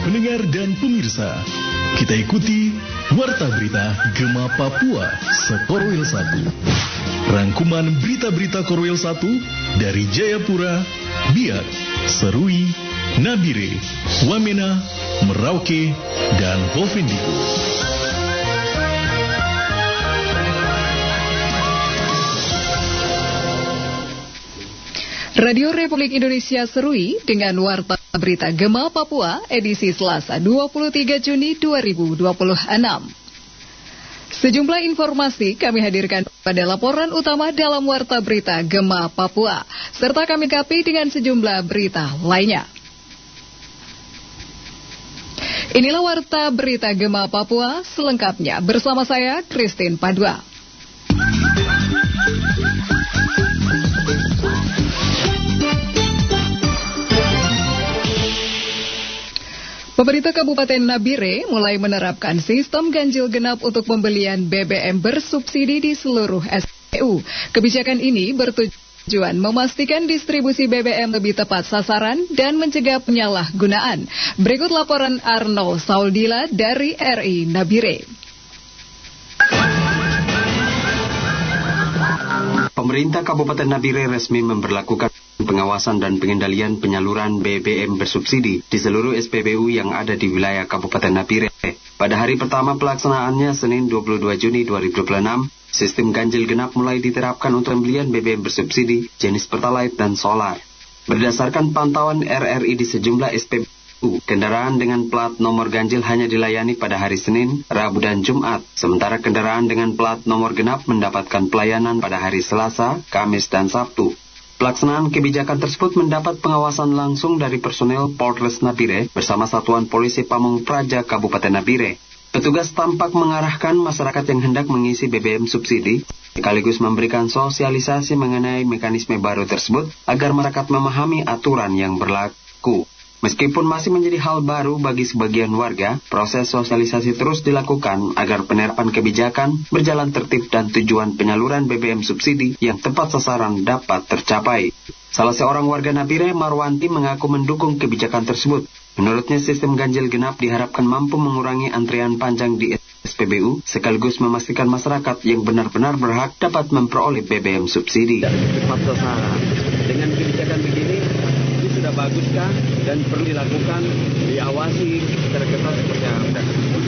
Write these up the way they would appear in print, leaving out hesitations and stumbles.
Pendengar dan pemirsa, kita ikuti Warta Berita Gema Papua Sekorwil 1. Rangkuman berita-berita Korwil 1 dari Jayapura, Biak, Serui, Nabire, Wamena, Merauke, dan Bovendigul. Radio Republik Indonesia Serui dengan Warta Berita Gema Papua edisi Selasa 23 Juni 2026. Sejumlah informasi kami hadirkan pada laporan utama dalam Warta Berita Gema Papua, serta kami lengkapi dengan sejumlah berita lainnya. Inilah Warta Berita Gema Papua selengkapnya bersama saya, Christine Padua. Pemerintah Kabupaten Nabire mulai menerapkan sistem ganjil genap untuk pembelian BBM bersubsidi di seluruh SPBU. Kebijakan ini bertujuan memastikan distribusi BBM lebih tepat sasaran dan mencegah penyalahgunaan. Berikut laporan Arnold Saudila dari RI Nabire. Pemerintah Kabupaten Nabire resmi memberlakukan pengawasan dan pengendalian penyaluran BBM bersubsidi di seluruh SPBU yang ada di wilayah Kabupaten Nabire. Pada hari pertama pelaksanaannya Senin 22 Juni 2026, sistem ganjil genap mulai diterapkan untuk pembelian BBM bersubsidi jenis Pertalite dan solar. Berdasarkan pantauan RRI di sejumlah SPBU, kendaraan dengan plat nomor ganjil hanya dilayani pada hari Senin, Rabu dan Jumat, sementara kendaraan dengan plat nomor genap mendapatkan pelayanan pada hari Selasa, Kamis dan Sabtu. Pelaksanaan kebijakan tersebut mendapat pengawasan langsung dari personel Polres Nabire bersama Satuan Polisi Pamung Praja Kabupaten Nabire. Petugas tampak mengarahkan masyarakat yang hendak mengisi BBM subsidi, sekaligus memberikan sosialisasi mengenai mekanisme baru tersebut agar masyarakat memahami aturan yang berlaku. Meskipun masih menjadi hal baru bagi sebagian warga, proses sosialisasi terus dilakukan agar penerapan kebijakan berjalan tertib dan tujuan penyaluran BBM subsidi yang tepat sasaran dapat tercapai. Salah seorang warga Nabire, Marwanti, mengaku mendukung kebijakan tersebut. Menurutnya, sistem ganjil genap diharapkan mampu mengurangi antrian panjang di SPBU, sekaligus memastikan masyarakat yang benar-benar berhak dapat memperoleh BBM subsidi. Tepat sasaran. Dengan kebijakan begini, sudah baguskah dan perlu dilakukan, diawasi secara ketat seperti apa?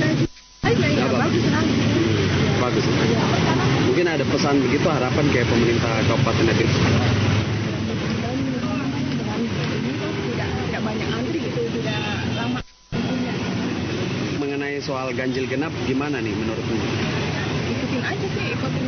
Bagus. Mungkin ada pesan begitu, harapan kayak pemerintah Kabupaten Nabire. Tidak banyak antri gitu, tidak lama. Mengenai soal ganjil genap, gimana nih menurutmu? Ikutin aja sih, ikutin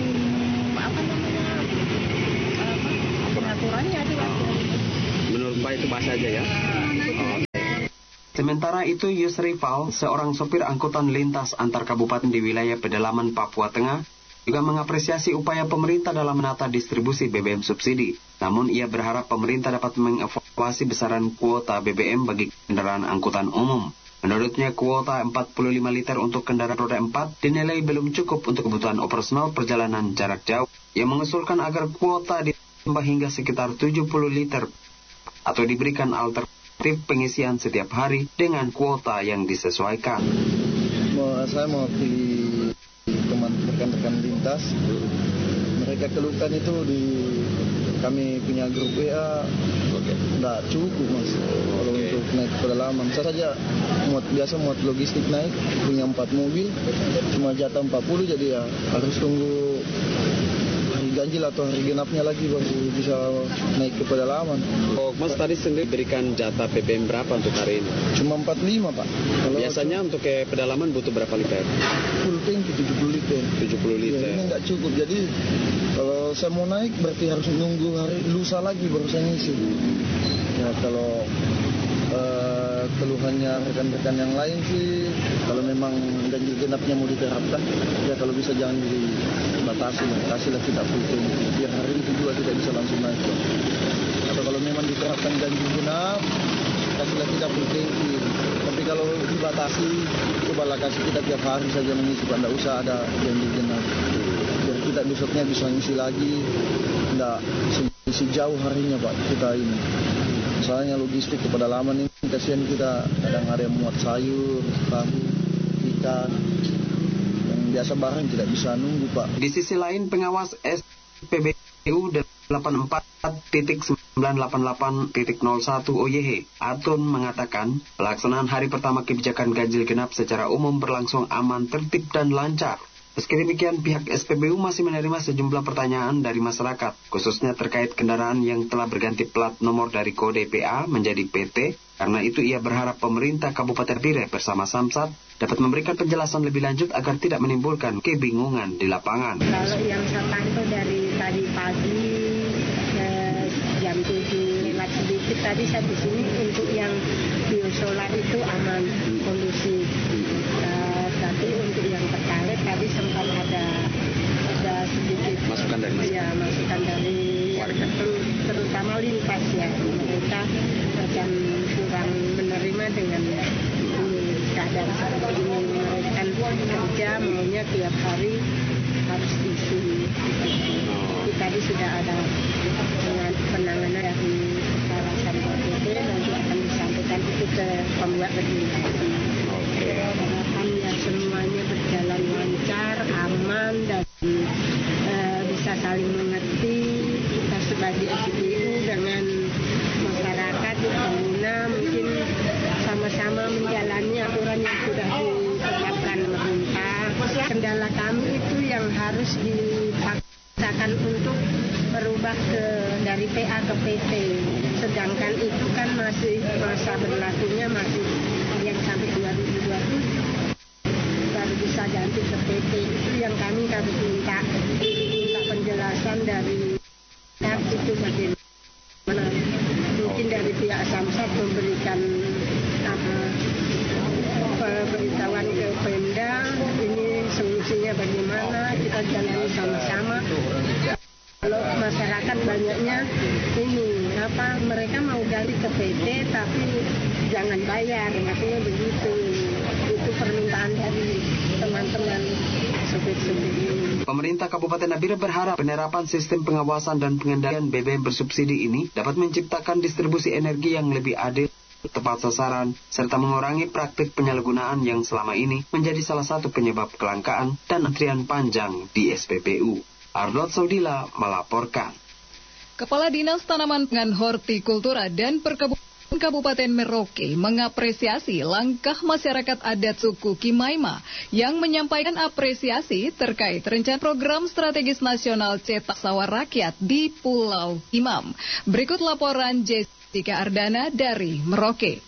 pengaturannya juga. Menurut Mbak itu bahasa aja ya? Sementara itu, Yusri Fal, seorang sopir angkutan lintas antar kabupaten di wilayah pedalaman Papua Tengah, juga mengapresiasi upaya pemerintah dalam menata distribusi BBM subsidi. Namun ia berharap pemerintah dapat mengevaluasi besaran kuota BBM bagi kendaraan angkutan umum. Menurutnya, kuota 45 liter untuk kendaraan roda 4 dinilai belum cukup untuk kebutuhan operasional perjalanan jarak jauh. Ia mengusulkan agar kuota ditambah hingga sekitar 70 liter atau diberikan alternatif pengisian setiap hari dengan kuota yang disesuaikan. Saya mau pilih teman rekan-rekan lintas. Mereka keluhkan itu di kami punya grup WA, tidak cukup mas. Kalau untuk naik pedalaman, saya saja muat logistik naik, punya 4 mobil, cuma jatah 40, jadi ya harus tunggu ganjil atau hari genapnya lagi baru bisa naik ke pedalaman. Oh, Mas tadi sendiri berikan jatah BBM berapa untuk hari ini? Cuma 45 Pak. Kalau biasanya untuk ke pedalaman butuh berapa liter? Full tank 70 liter. 70 liter. Ya, ini nggak cukup, jadi kalau saya mau naik berarti harus nunggu hari lusa lagi baru saya ngisi. Ya kalau keluhannya rekan-rekan yang lain sih, kalau memang ganjil genapnya mau diterapkan, ya kalau bisa jangan dibatasi, kasihlah kita full tank, biar hari itu juga tidak bisa langsung naik. Atau kalau memang diterapkan ganjil genap, kasihlah kita full tank. Tapi kalau dibatasi, cobalah kasih kita tiap hari saja mengisi, tidak usah ada ganjil genap. Biar kita besoknya bisa ngisi lagi, tidak sejauh harinya Pak kita ini. Soalnya logistik ke pedalaman ini kasihan kita, kadang ada yang muat sayur, tahu, ikan, yang biasa barang tidak bisa nunggu Pak. Di sisi lain, pengawas SPBU 84.988.01 OYH Atun mengatakan pelaksanaan hari pertama kebijakan ganjil genap secara umum berlangsung aman, tertib dan lancar. Meski demikian, pihak SPBU masih menerima sejumlah pertanyaan dari masyarakat, khususnya terkait kendaraan yang telah berganti plat nomor dari kode PA menjadi PT. Karena itu ia berharap pemerintah Kabupaten Nabire bersama Samsat dapat memberikan penjelasan lebih lanjut agar tidak menimbulkan kebingungan di lapangan. Kalau yang saya pantau dari tadi pagi jam 7 lewat sedikit tadi saya di sini, untuk yang biosolar itu aman, kondusif. Tapi untuk yang pertalite tadi sempat ada sedikit masukan dari warga, terutama lintas ya, mereka macam kurang menerima dengan keadaan seperti ini. Mereka kan kerja maunya tiap hari harus isi. Jadi tadi sudah ada penanganan dari kawasan BPT, nanti akan disampaikan itu ke pembuat regulasi. Harapan ya semuanya berjalan lancar, aman, dan bisa saling mengerti. Kita sebagai SPBU dengan masyarakat di pengguna mungkin sama-sama menjalani aturan yang sudah ditetapkan pemerintah. Kendala kami itu yang harus dipaksakan untuk berubah dari PA ke PT. Sedangkan itu kan masih masa berlakunya masih yang sampai 2020 baru bisa ganti ke PT. Itu yang kami minta penjelasan dari itu bagaimana. Mungkin dari pihak Samsat memberikan pemberitahuan ke Pemda, ini solusinya bagaimana, kita jalani sama-sama. Kalau masyarakat banyaknya mereka mau ganti ke PT tapi jangan bayar, katanya begitu. Itu permintaan dari teman-teman sopir-sopir ini. Pemerintah Kabupaten Nabire berharap penerapan sistem pengawasan dan pengendalian BBM bersubsidi ini dapat menciptakan distribusi energi yang lebih adil, tepat sasaran, serta mengurangi praktik penyalahgunaan yang selama ini menjadi salah satu penyebab kelangkaan dan antrian panjang di SPBU. Ardot Saudila melaporkan. Kepala Dinas Tanaman Pangan, Hortikultura dan Perkebunan Kabupaten Merauke mengapresiasi langkah masyarakat adat suku Kimaima yang menyampaikan apresiasi terkait rencana program strategis nasional Cetak Sawah Rakyat di Pulau Imam. Berikut laporan Jessica Ardana dari Merauke.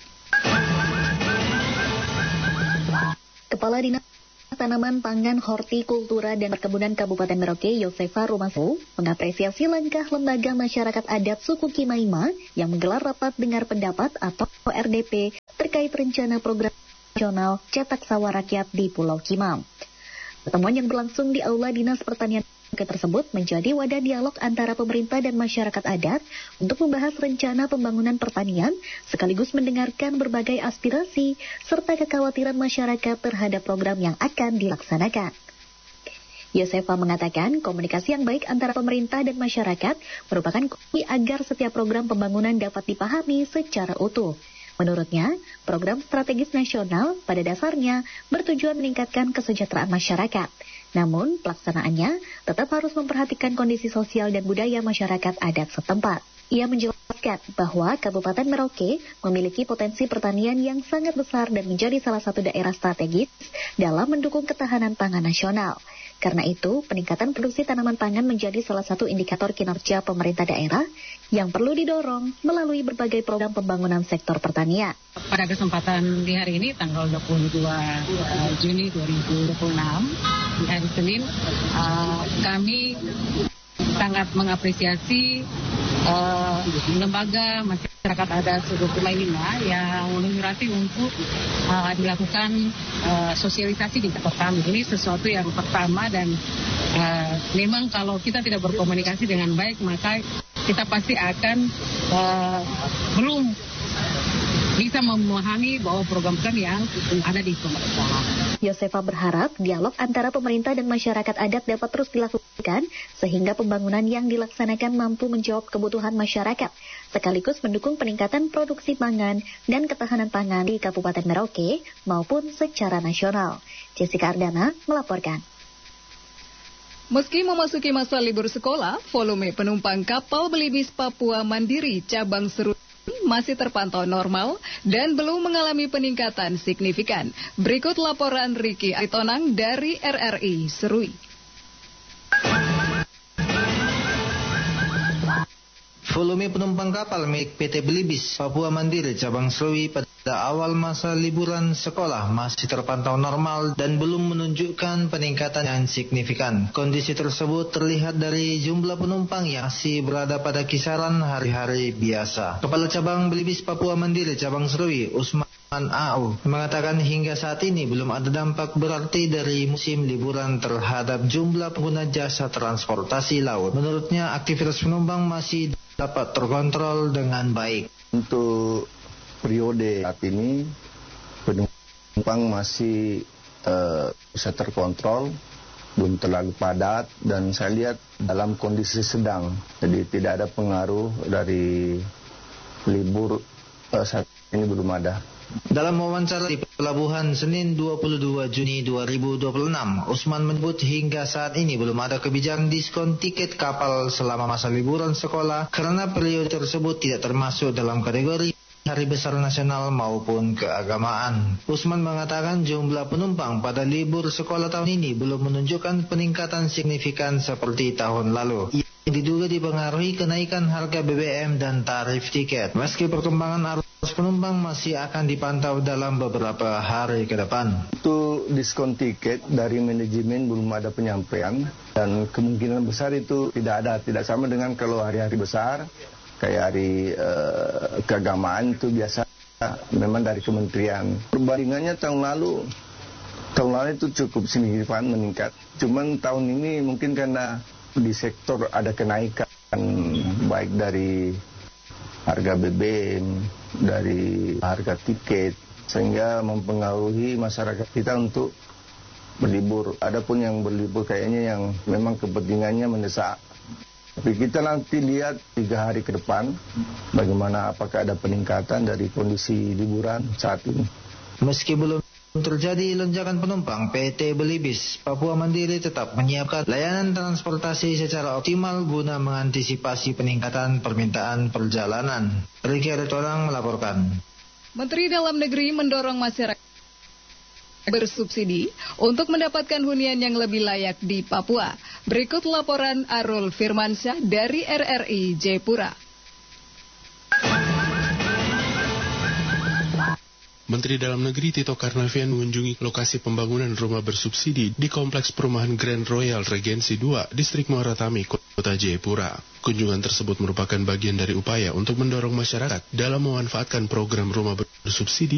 Kepala Dinas Tanaman Pangan, Hortikultura dan Perkebunan Kabupaten Merauke, Yosefa Rumasu, mengapresiasi langkah lembaga masyarakat adat suku Kimaima yang menggelar rapat dengar pendapat atau RDP terkait rencana program nasional Cetak Sawah Rakyat di Pulau Kimam. Pertemuan yang berlangsung di Aula Dinas Pertanian tersebut menjadi wadah dialog antara pemerintah dan masyarakat adat untuk membahas rencana pembangunan pertanian sekaligus mendengarkan berbagai aspirasi serta kekhawatiran masyarakat terhadap program yang akan dilaksanakan. Yosefa mengatakan komunikasi yang baik antara pemerintah dan masyarakat merupakan kunci agar setiap program pembangunan dapat dipahami secara utuh. Menurutnya, program strategis nasional pada dasarnya bertujuan meningkatkan kesejahteraan masyarakat. Namun, pelaksanaannya tetap harus memperhatikan kondisi sosial dan budaya masyarakat adat setempat. Ia menjelaskan bahwa Kabupaten Merauke memiliki potensi pertanian yang sangat besar dan menjadi salah satu daerah strategis dalam mendukung ketahanan pangan nasional. Karena itu, peningkatan produksi tanaman pangan menjadi salah satu indikator kinerja pemerintah daerah yang perlu didorong melalui berbagai program pembangunan sektor pertanian. Pada kesempatan di hari ini, tanggal 22 Juni 2026, di hari Senin, kami sangat mengapresiasi lembaga masyarakat adat suku Kimaima yang menyurati untuk dilakukan sosialisasi di kantor kami. Ini sesuatu yang pertama dan memang kalau kita tidak berkomunikasi dengan baik maka kita pasti akan belum bisa memahami bahwa program-program yang ada di pemerintah. Yosefa berharap dialog antara pemerintah dan masyarakat adat dapat terus dilakukan sehingga pembangunan yang dilaksanakan mampu menjawab kebutuhan masyarakat, sekaligus mendukung peningkatan produksi pangan dan ketahanan pangan di Kabupaten Merauke maupun secara nasional. Jessica Ardana melaporkan. Meski memasuki masa libur sekolah, volume penumpang kapal Belibis Papua Mandiri cabang Serui masih terpantau normal dan belum mengalami peningkatan signifikan. Berikut laporan Riki Aitonang dari RRI Serui. Volume penumpang kapal milik PT Belibis Papua Mandiri cabang Serui pada awal masa liburan sekolah masih terpantau normal dan belum menunjukkan peningkatan yang signifikan. Kondisi tersebut terlihat dari jumlah penumpang yang masih berada pada kisaran hari-hari biasa. Kepala Cabang Belibis Papua Mandiri cabang Serui, Usman AU, mengatakan hingga saat ini belum ada dampak berarti dari musim liburan terhadap jumlah pengguna jasa transportasi laut. Menurutnya, aktivitas penumpang masih dapat terkontrol dengan baik. Untuk periode saat ini, penumpang masih bisa terkontrol, belum terlalu padat, dan saya lihat dalam kondisi sedang. Jadi tidak ada pengaruh dari libur saat ini, belum ada. Dalam wawancara di Pelabuhan Senin 22 Juni 2026, Usman menyebut hingga saat ini belum ada kebijakan diskon tiket kapal selama masa liburan sekolah karena periode tersebut tidak termasuk dalam kategori hari besar nasional maupun keagamaan. Usman mengatakan jumlah penumpang pada libur sekolah tahun ini belum menunjukkan peningkatan signifikan seperti tahun lalu. Yang diduga dipengaruhi kenaikan harga BBM dan tarif tiket. Meski perkembangan arus penumpang masih akan dipantau dalam beberapa hari ke depan. Untuk diskon tiket dari manajemen belum ada penyampaian dan kemungkinan besar itu tidak sama dengan kalau hari-hari besar kayak hari keagamaan itu biasa memang dari kementerian. Perbandingannya tahun lalu itu cukup signifikan meningkat. Cuman tahun ini mungkin karena di sektor ada kenaikan baik dari harga BBM, dari harga tiket, sehingga mempengaruhi masyarakat kita untuk berlibur. Adapun yang berlibur kayaknya yang memang kepentingannya mendesak. Tapi kita nanti lihat 3 hari ke depan bagaimana, apakah ada peningkatan dari kondisi liburan saat ini. Meski belum terjadi lonjakan penumpang, PT Belibis Papua Mandiri tetap menyiapkan layanan transportasi secara optimal guna mengantisipasi peningkatan permintaan perjalanan. Riki Aitonang melaporkan. Menteri Dalam Negeri mendorong masyarakat bersubsidi untuk mendapatkan hunian yang lebih layak di Papua. Berikut laporan Arul Firmansyah dari RRI Jayapura. Menteri Dalam Negeri Tito Karnavian mengunjungi lokasi pembangunan rumah bersubsidi di Kompleks Perumahan Grand Royal Regency 2, Distrik Muara Tami, Kota Jayapura. Kunjungan tersebut merupakan bagian dari upaya untuk mendorong masyarakat dalam memanfaatkan program rumah bersubsidi